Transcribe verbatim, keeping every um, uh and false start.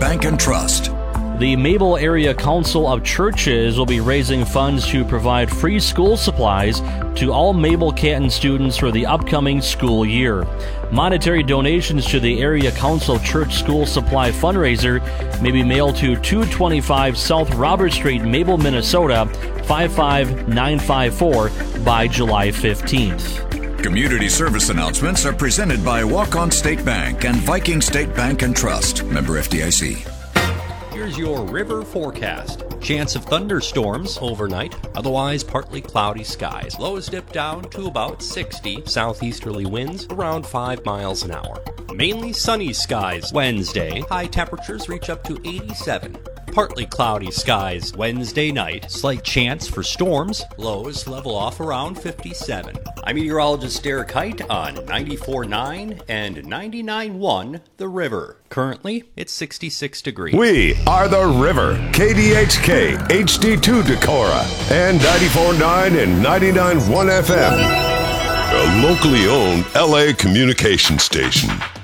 Bank and Trust. The Mabel Area Council of Churches will be raising funds to provide free school supplies to all Mabel Canton students for the upcoming school year. Monetary donations to the Area Council Church School Supply fundraiser may be mailed to two twenty-five South Robert Street, Mabel, Minnesota, five five nine five four by July fifteenth. Community service announcements are presented by Walk-On State Bank and Viking State Bank and Trust. Member F D I C. Here's your river forecast. Chance of thunderstorms overnight, otherwise partly cloudy skies. Lows dip down to about sixty, southeasterly winds around five miles an hour. Mainly sunny skies Wednesday, high temperatures reach up to eighty-seven. Partly cloudy skies Wednesday night, slight chance for storms, lows level off around fifty-seven. I'm meteorologist Derek Height on ninety-four point nine and ninety-nine point one The River. Currently, it's sixty-six degrees. We are The River, K D H K, H D two Decorah, and ninety-four point nine and ninety-nine point one F M. A locally owned L A communication station.